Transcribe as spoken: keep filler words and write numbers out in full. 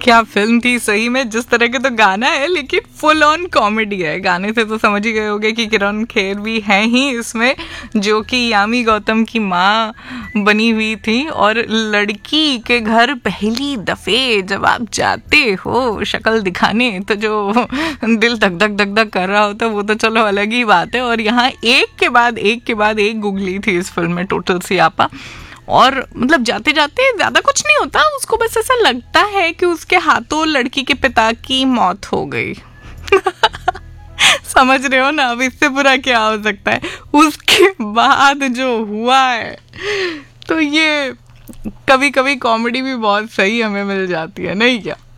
क्या फिल्म थी सही में, जिस तरह के तो गाना है लेकिन फुल ऑन कॉमेडी है। गाने से तो समझ ही गए होंगे कि किरण खेर भी हैं ही इसमें, जो कि यामी गौतम की माँ बनी हुई थी। और लड़की के घर पहली दफे जब आप जाते हो शक्ल दिखाने तो जो दिल धक धक धक धक कर रहा होता वो तो चलो अलग ही बात है। और यहाँ एक के बाद एक के बाद एक गुगली थी इस फिल्म में, टोटल सियापा। और मतलब जाते जाते ज़्यादा कुछ नहीं होता, उसको बस ऐसा लगता है कि उसके हाथों लड़की के पिता की मौत हो गई। समझ रहे हो ना, अब इससे बुरा क्या हो सकता है। उसके बाद जो हुआ है, तो ये कभी कभी कॉमेडी भी बहुत सही हमें मिल जाती है, नहीं क्या?